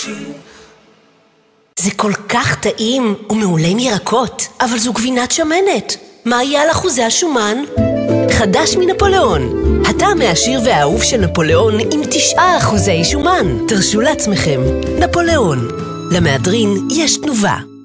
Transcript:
זה כל כך טעים ומעולה עם ירקות, אבל זו גבינת שמנת. מה יהיה על אחוזי השומן? חדש מנפוליאון. הטעם העשיר והאהוב של נפוליאון עם 9% שומן. תרשו לעצמכם. נפוליאון. למהדרין יש תנובה.